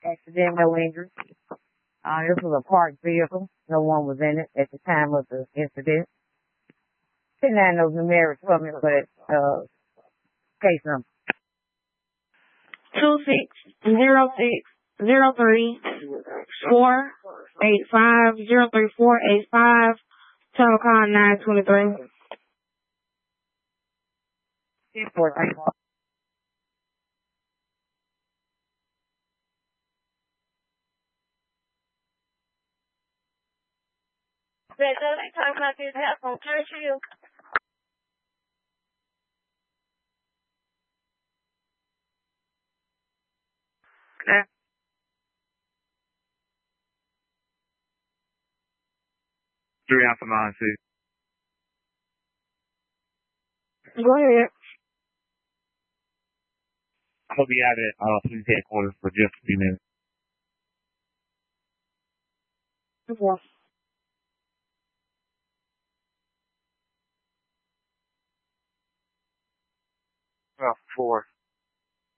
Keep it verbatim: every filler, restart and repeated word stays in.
Accident, no injuries. Uh, this was a parked vehicle. No one was in it at the time of the incident. Didn't have no numerics from it, but uh, case number. Two six zero six zero three four eight five zero three four eight five. Total call nine twenty three. ten four three. That doesn't talk about this house on Churchill. Okay. Three Alpha nine six. Go ahead. I'll be out at uh, police headquarters for just a few minutes. Okay. Uh, four.